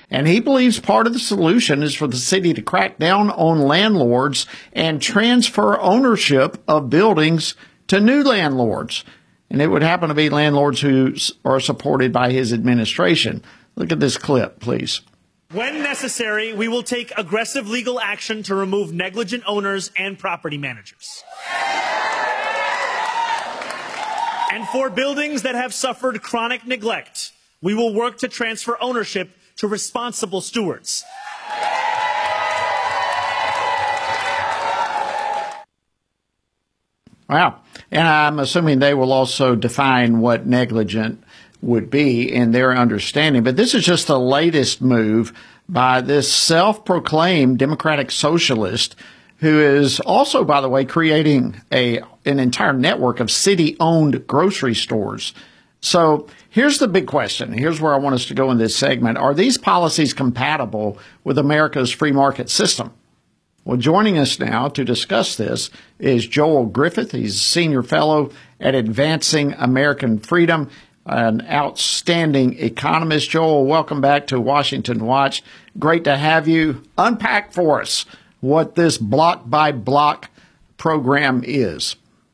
And he believes part of the solution is for the city to crack down on landlords and transfer ownership of buildings to new landlords. And it would happen to be landlords who are supported by his administration. Look at this clip, please. When necessary, we will take aggressive legal action to remove negligent owners and property managers. And for buildings that have suffered chronic neglect, we will work to transfer ownership to responsible stewards. Wow. And I'm assuming they will also define what negligent would be in their understanding. But this is just the latest move by this self-proclaimed democratic socialist who is also, by the way, creating an entire network of city-owned grocery stores. So here's the big question. Here's where I want us to go in this segment. Are these policies compatible with America's free market system? Well, joining us now to discuss this is Joel Griffith. He's a senior fellow at Advancing American Freedom, an outstanding economist. Joel, welcome back to Washington Watch. Great to have you. Unpack for us what this block by block program is.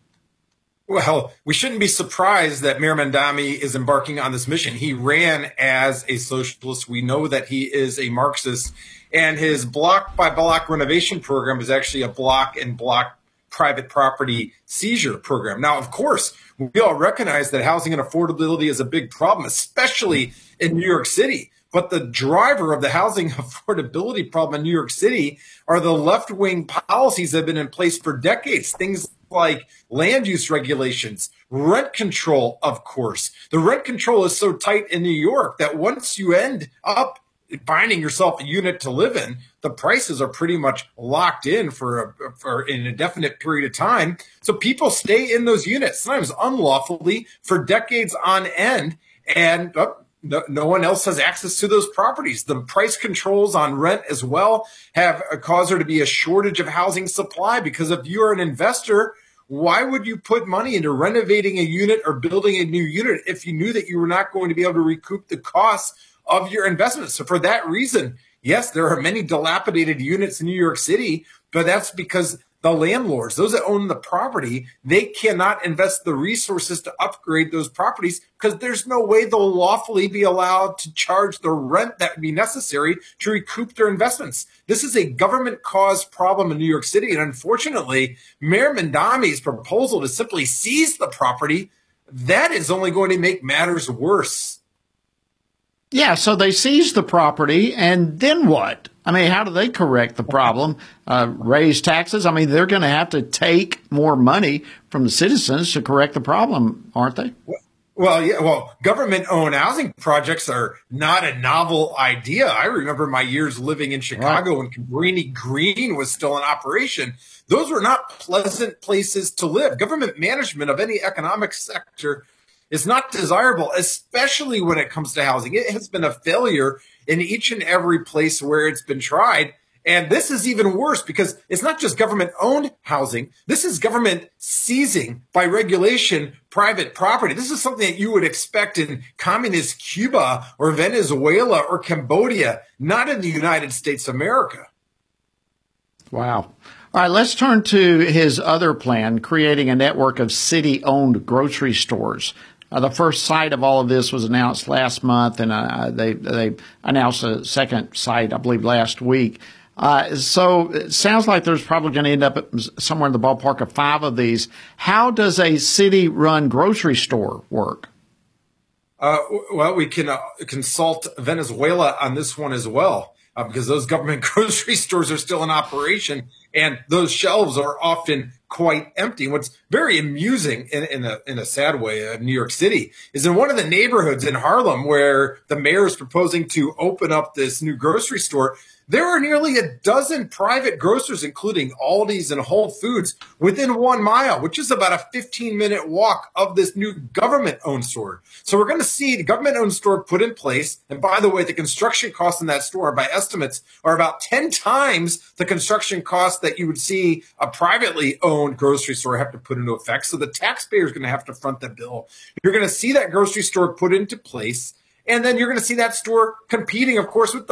Well, we shouldn't be surprised that Mayor Mamdani is embarking on this mission. He ran as a socialist. We know that he is a Marxist, and his block by block renovation program is actually a block and block private property seizure program. Now, of course, we all recognize that housing and affordability is a big problem, especially in New York City. But the driver of the housing affordability problem in New York City are the left-wing policies that have been in place for decades. Things like land use regulations, rent control, of course. The rent control is so tight in New York that once you end up finding yourself a unit to live in, the prices are pretty much locked in for an indefinite period of time. So people stay in those units, sometimes unlawfully, for decades on end, and no one else has access to those properties. The price controls on rent as well have caused there to be a shortage of housing supply, because if you're an investor, why would you put money into renovating a unit or building a new unit if you knew that you were not going to be able to recoup the costs of your investment? So for that reason, yes, there are many dilapidated units in New York City, but that's because the landlords, those that own the property, they cannot invest the resources to upgrade those properties because there's no way they'll lawfully be allowed to charge the rent that would be necessary to recoup their investments. This is a government-caused problem in New York City, and unfortunately, Mayor Mamdani's proposal to simply seize the property, that is only going to make matters worse. Yeah, so they seize the property, and then what? I mean, how do they correct the problem? Raise taxes? I mean, they're going to have to take more money from the citizens to correct the problem, aren't they? Well, yeah. Well, government-owned housing projects are not a novel idea. I remember my years living in Chicago when Cabrini Green was still in operation. Those were not pleasant places to live. Government management of any economic sector is not desirable, especially when it comes to housing. It has been a failure in each and every place where it's been tried. And this is even worse because it's not just government-owned housing. This is government seizing by regulation private property. This is something that you would expect in communist Cuba or Venezuela or Cambodia, not in the United States of America. Wow. All right, let's turn to his other plan, creating a network of city-owned grocery stores. The first site of all of this was announced last month, and they announced a second site, I believe, last week. So it sounds like there's probably going to end up somewhere in the ballpark of 5 of these. How does a city-run grocery store work? Well, we can consult Venezuela on this one as well, because those government grocery stores are still in operation, and those shelves are often quite empty. What's very amusing in a sad way in New York City is in one of the neighborhoods in Harlem where the mayor is proposing to open up this new grocery store, there are nearly a dozen private grocers, including Aldi's and Whole Foods, within 1 mile, which is about a 15-minute walk of this new government-owned store. So we're going to see the government-owned store put in place. And by the way, the construction costs in that store, by estimates, are about 10 times the construction cost that you would see a privately owned grocery store have to put into effect. So the taxpayer is going to have to front the bill. You're going to see that grocery store put into place. And then you're going to see that store competing, of course, with the